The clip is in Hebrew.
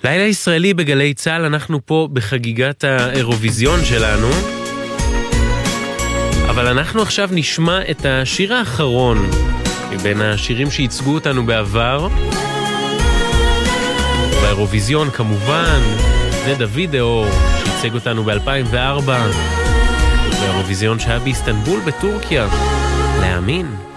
לילה ישראלי בגלי צהל, אנחנו פה בחגיגת האירוויזיון שלנו. אבל אנחנו עכשיו נשמע את השיר האחרון מבין השירים שייצגו אותנו בעבר. באירוויזיון כמובן, זה דוד אור שייצג אותנו ב-2004. באירוויזיון שהיה באיסטנבול בטורקיה. להאמין.